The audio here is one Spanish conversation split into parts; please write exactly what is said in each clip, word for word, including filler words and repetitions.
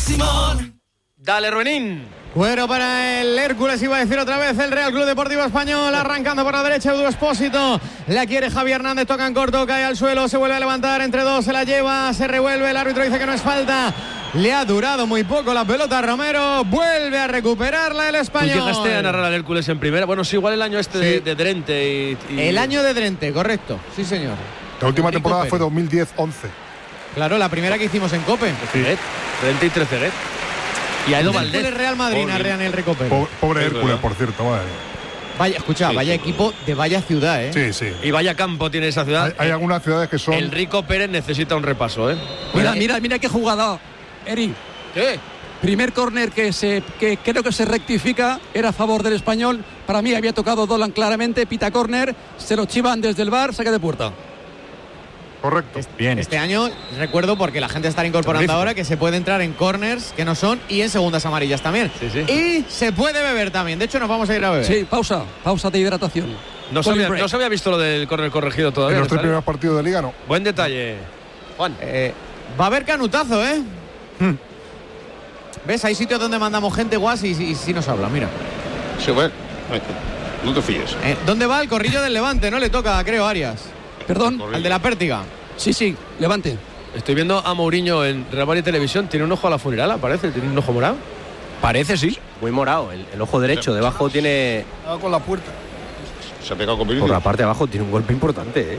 Simón. Dale, Rubenín. Cuero para el Hércules, iba a decir otra vez el Real Club Deportivo Español, arrancando por la derecha Edu Expósito, la quiere Javi Hernández, toca en corto, cae al suelo, se vuelve a levantar, entre dos se la lleva, se revuelve, el árbitro dice que no es falta, le ha durado muy poco la pelota a Romero, vuelve a recuperarla el Español. ¿Tú llegaste a narrar al Hércules en primera? Bueno, sí, igual el año este sí. de, de Drente y, y... El año de Drente, correcto, sí señor. La última Rico temporada Pérez. fue dos mil diez once. Claro, la primera que hicimos en Cope. Sí. Drente y Treceguet. Y ha ido Valdés. El Real Madrid, narran el recopero. Pobre, pobre Hércules, por cierto. Vale. Vaya, escucha, sí, vaya sí. equipo de vaya ciudad, ¿eh? Sí, sí. Y vaya campo tiene esa ciudad. Hay, hay algunas ciudades que son... El Rico Pérez necesita un repaso, ¿eh? Mira, mira, mira qué jugada, Eri. ¿Qué? Primer córner que se que creo que se rectifica, era a favor del Español. Para mí había tocado Dolan claramente, pita córner, se lo chivan desde el bar, saque de puerta. Correcto. Este, Bien este año, recuerdo, porque la gente está incorporando Terrifico. ahora, que se puede entrar en corners que no son y en segundas amarillas también. Sí, sí. Y se puede beber también. De hecho, nos vamos a ir a beber. Sí, pausa, pausa de hidratación. No se, Cooling había, break. no se había visto lo del córner corregido todavía. En los tres ¿sabes? primeros partidos de Liga, no. Buen detalle, Juan. Eh, va a haber canutazo, ¿eh? Hmm. ¿Ves? Hay sitios donde mandamos gente guas y, y, y sí nos habla, mira. Sí, bueno, no te fíes. Eh, ¿Dónde va el corrillo del Levante? No le toca, creo, Arias. Perdón. Al de la Pértiga. Sí, sí, levante. Estoy viendo a Mourinho en Real Madrid Televisión. Tiene un ojo a la funeral, parece. Tiene un ojo morado. Parece, sí. Muy morado. El, el ojo derecho debajo tiene... Con la puerta. Se ha pegado con Por Vinicius. la parte de abajo tiene un golpe importante, ¿eh?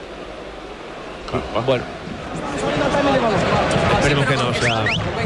Ah, Bueno. Esperemos que no sea.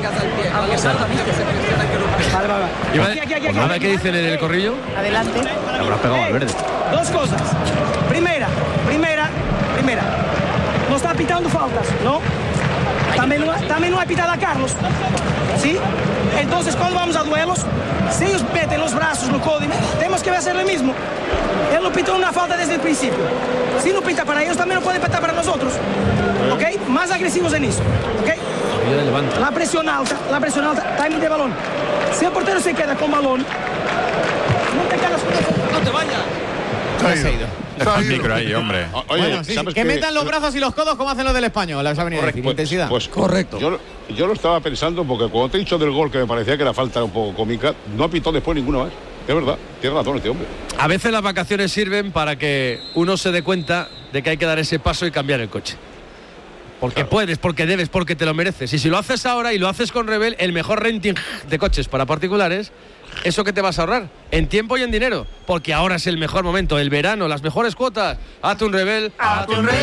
Iba a- a ver qué dicen en el corrillo. Adelante. Le habrá pegado al verde. Dos cosas. Primera, primera, primera. No está pitando faltas, ¿no? También no, también no ha pitado a Carlos. ¿Sí? Entonces, cuando vamos a duelos, si ellos meten los brazos no código, tenemos que hacer lo mismo. Él no pitó una falta desde el principio. Si no pita para ellos, también no puede pitar para nosotros. ¿Ok? Más agresivos en eso. ¿Ok? Corrillo de Levante. La presión alta, la presión alta, timing de balón. Si el portero se queda con balón, no te quedas con... ¡No te vayas! Ya se ha ido. Está el ido. micro ahí, hombre. O- Oye, Bueno, sí, sí, ¿sabes que qué? metan los brazos y los codos como hacen los del Español. La venido a decir, Pues- intensidad. Pues, Correcto. Yo, yo lo estaba pensando porque cuando te he dicho del gol que me parecía que la falta era un poco cómica, no ha pitado después ninguna más. Es verdad, tiene razón este hombre. A veces las vacaciones sirven para que uno se dé cuenta de que hay que dar ese paso y cambiar el coche. Porque Claro. puedes, porque debes, porque te lo mereces. Y si lo haces ahora y lo haces con Rebel, el mejor renting de coches para particulares, ¿eso qué te vas a ahorrar? En tiempo y en dinero. Porque ahora es el mejor momento, el verano, las mejores cuotas. Hazte un Rebel. Hazte un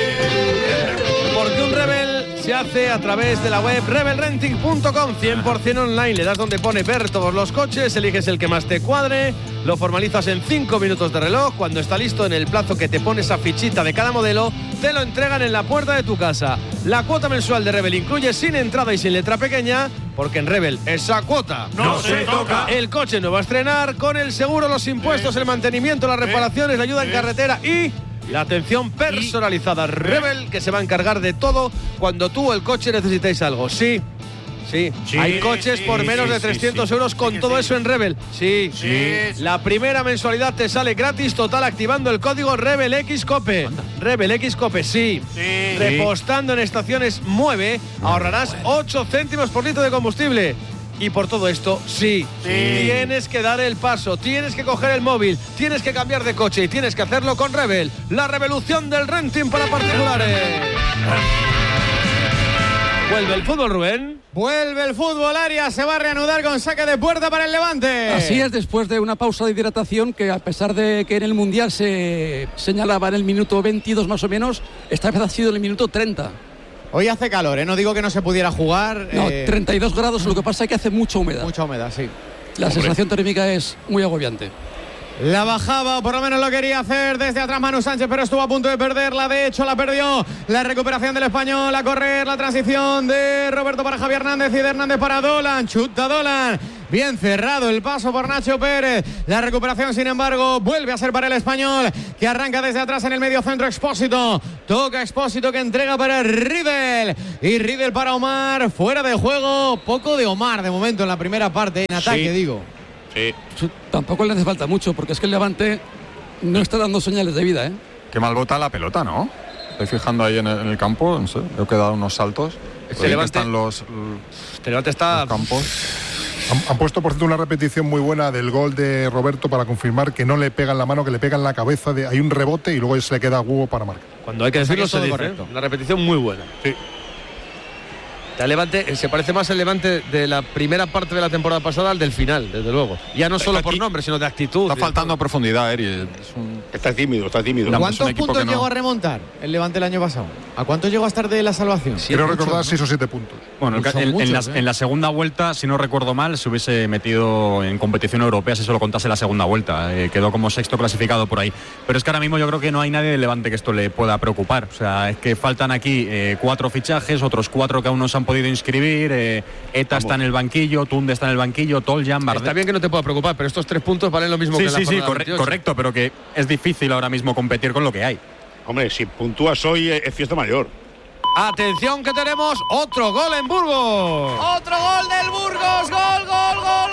Rebel. Porque un Rebel se hace a través de la web rebel renting punto com, cien por ciento online. Le das donde pone ver todos los coches, eliges el que más te cuadre, lo formalizas en cinco minutos de reloj. Cuando está listo en el plazo que te pone esa fichita de cada modelo, te lo entregan en la puerta de tu casa. La cuota mensual de Rebel incluye sin entrada y sin letra pequeña, porque en Rebel esa cuota no se toca. El coche no va a estrenar, con el seguro, los impuestos, el mantenimiento, las reparaciones, la ayuda en carretera y la atención personalizada. Rebel, que se va a encargar de todo cuando tú o el coche necesitéis algo. Sí, sí, hay coches por menos de trescientos euros con todo eso en Rebel. Sí, la primera mensualidad te sale gratis total activando el código RebelXCope. RebelXCope, sí. Repostando en estaciones Mueve, ahorrarás ocho céntimos por litro de combustible. Y por todo esto, sí, tienes que dar el paso, tienes que coger el móvil, tienes que cambiar de coche y tienes que hacerlo con Rebel, la revolución del renting para particulares. Vuelve el fútbol, Rubén. Vuelve el fútbol, Arias. Se va a reanudar con saque de puerta para el Levante. Así es, después de una pausa de hidratación que, a pesar de que en el Mundial se señalaba en el minuto veintidós más o menos, esta vez ha sido en el minuto treinta. Hoy hace calor, ¿eh? No digo que no se pudiera jugar. No, eh, treinta y dos grados, lo que pasa es que hace mucha humedad. Mucha humedad, sí. La sensación térmica es muy agobiante. La bajaba, o por lo menos lo quería hacer desde atrás Manu Sánchez, pero estuvo a punto de perderla. De hecho, la perdió. La recuperación del español, a correr, la transición de Roberto para Javi Hernández y de Hernández para Dolan. Chuta Dolan. Bien cerrado el paso por Nacho Pérez. La recuperación, sin embargo, vuelve a ser para el español, que arranca desde atrás en el medio centro. Expósito. Toca Expósito, que entrega para Riedel. Y Riedel para Omar. Fuera de juego. Poco de Omar de momento en la primera parte. En ataque, Sí. digo. Sí. Tampoco le hace falta mucho, porque es que el Levante no está dando señales de vida, ¿eh? Qué mal bota la pelota, ¿no? Estoy fijando ahí en el, en el campo, no sé, creo que he dado unos saltos. Este Levante, están los, este Levante está... los campos. Han, han puesto, por cierto, una repetición muy buena del gol de Roberto para confirmar que no le pega en la mano, que le pega en la cabeza. De, hay un rebote y luego se le queda a Hugo para marcar. Cuando hay que decirlo, o sea, que se todo dice. correcto. Una repetición muy buena. Sí. El Levante, se parece más el Levante de la primera parte de la temporada pasada al del final, desde luego. Ya no solo por nombre, sino de actitud. Está faltando profundidad, Eri. Es un... Está tímido, está tímido. No, ¿Cuántos un equipo puntos que no- llegó a remontar el Levante el año pasado? ¿A cuánto llegó a estar de la salvación? Quiero recordar seis o siete puntos. Bueno, Son en, en muchos, la, ¿eh? en la segunda vuelta, si no recuerdo mal, se hubiese metido en competición europea si solo contase la segunda vuelta. Eh, quedó como sexto clasificado por ahí. Pero es que ahora mismo yo creo que no hay nadie del Levante que esto le pueda preocupar. O sea, es que faltan aquí eh, cuatro fichajes, otros cuatro que aún no se han podido inscribir. Eh, Eta Vamos. está en el banquillo, Tunde está en el banquillo, Toljan, Bardet. Está bien que no te pueda preocupar, pero estos tres puntos valen lo mismo Sí, que en la sí, sí, jornada corre- veintiocho. correcto, pero que es difícil ahora mismo competir con lo que hay. Hombre, si puntúas hoy es fiesta mayor. Atención que tenemos otro gol en Burgos. Otro gol del Burgos, gol, gol, gol,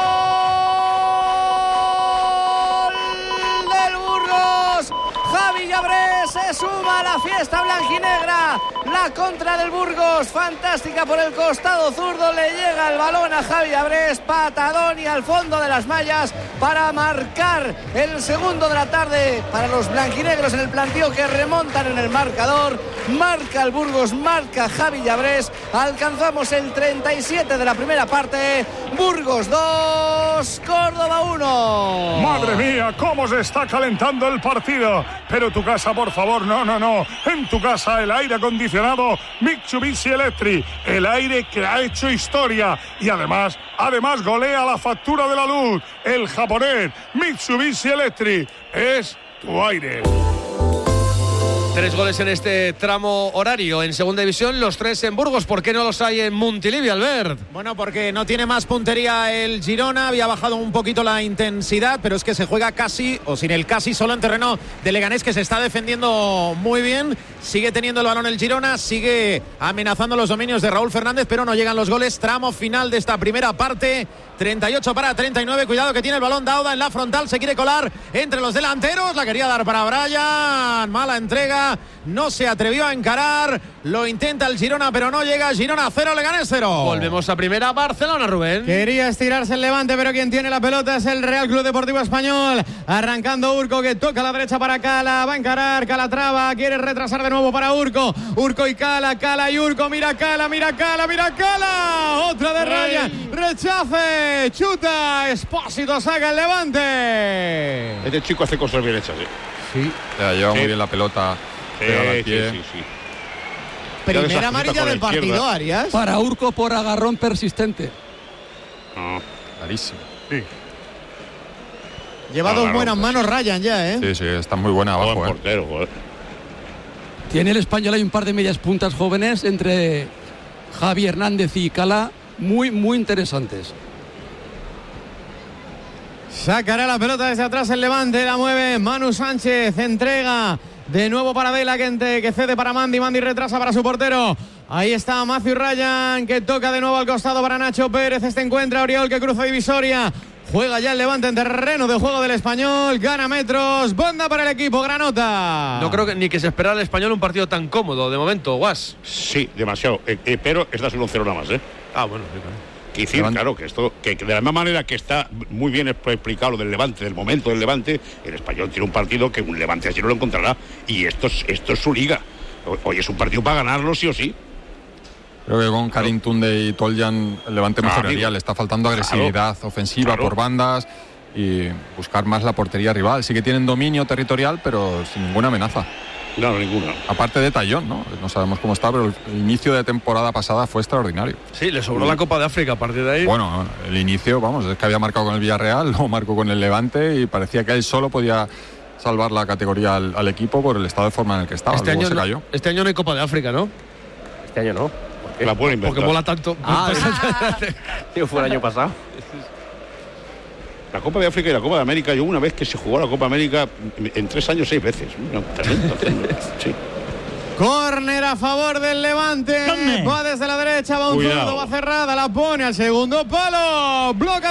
gol del Burgos. Javi Llabrés se suma a la fiesta blanquinegra. La contra del Burgos, fantástica por el costado zurdo, le llega el balón a Javi Llabrés, patadón y al fondo de las mallas para marcar el segundo de la tarde para los blanquinegros en el planteo que remontan en el marcador. Marca el Burgos, marca Javi Llabrés. Alcanzamos el treinta y siete de la primera parte. Burgos dos, Córdoba uno. Madre mía, cómo se está calentando el partido. Pero tu casa, por favor, no, no, no. En tu casa el aire acondicionado Mitsubishi Electric. El aire que ha hecho historia. Y además, además golea la factura de la luz. El japonés Mitsubishi Electric es tu aire. Tres goles en este tramo horario en segunda división, los tres en Burgos. ¿Por qué no los hay en Montilivi, Albert? Bueno, porque no tiene más puntería el Girona, había bajado un poquito la intensidad, pero es que se juega casi, o sin el casi, solo en terreno de Leganés, que se está defendiendo muy bien, sigue teniendo el balón el Girona, sigue amenazando los dominios de Raúl Fernández, pero no llegan los goles. Tramo final de esta primera parte, treinta y ocho para treinta y nueve, cuidado que tiene el balón Dauda en la frontal, se quiere colar entre los delanteros, la quería dar para Brian, mala entrega, no se atrevió a encarar, lo intenta el Girona pero no llega. Girona cero, Leganés cero. Volvemos a primera, Barcelona, Rubén. Quería estirarse el Levante, pero quien tiene la pelota es el Real Club Deportivo Español. Arrancando Urco, que toca a la derecha para Cala, va a encarar, Cala traba, quiere retrasar de nuevo para Urco. Urco y Cala, Cala y Urco, mira Cala, mira Cala, mira Cala. Otra de Ryan, rechace, chuta, Espósito saca el Levante. Este chico hace cosas bien hechas, ¿eh? Sí. Ya, lleva Sí. muy bien la pelota. pegada al Sí, pie. sí, sí, sí. Primera amarilla con la del partido, izquierda. Arias. Para Urco por agarrón persistente. No. Clarísimo. Lleva No, dos no, no, buenas pues. manos Ryan ya, ¿eh? Sí, sí, está muy buena Buen abajo. ¿eh? portero, joder. Tiene el Español, hay un par de medias puntas jóvenes entre Javi Hernández y Cala, muy, muy interesantes. Sacará la pelota desde atrás el Levante, la mueve Manu Sánchez, entrega de nuevo para Vela, que, ente, que cede para Mandy, Mandy retrasa para su portero. Ahí está Matthew Ryan, que toca de nuevo al costado para Nacho Pérez. Este encuentra a Oriol, que cruza divisoria. Juega ya el Levante en terreno de juego del Español, gana metros, banda para el equipo, Granota. No creo que, ni que se esperara el Español un partido tan cómodo de momento, Guas. Sí, demasiado. Eh, eh, pero esta es un cero nada más, ¿eh? Ah, bueno, sí, claro. Quiero decir, Levante. claro, que esto, que que de la misma manera que está muy bien explicado lo del Levante, del momento del Levante, el Español tiene un partido que un Levante así no lo encontrará. Y esto es, esto es su liga. O- Hoy es un partido para ganarlo sí o sí. Creo que con Karim Tunde y Toljan el Levante Ah, mejoraría. amigo. Le está faltando agresividad ofensiva Claro. por bandas y buscar más la portería rival. Sí que tienen dominio territorial, pero sin ninguna amenaza. No, no, ninguna. Aparte de Tallón, ¿no? No sabemos cómo está, pero el inicio de temporada pasada fue extraordinario. Sí, le sobró la Copa de África a partir de ahí. Bueno, el inicio, vamos, es que había marcado con el Villarreal, luego marcó con el Levante y parecía que él solo podía salvar la categoría al, al equipo por el estado de forma en el que estaba. este, Luego año se no, cayó. este año no hay Copa de África, ¿no? Este año no. La pueden inventar. Porque mola tanto. Ah, tío, fue el año pasado. La Copa de África y la Copa de América, yo una vez que se jugó la Copa América, en tres años seis veces. No, tremendo, tremendo. Sí. Córner a favor del Levante. ¿Dónde? Va desde la derecha, va un Cuidado. zurdo, va cerrada, la pone al segundo palo. Bloca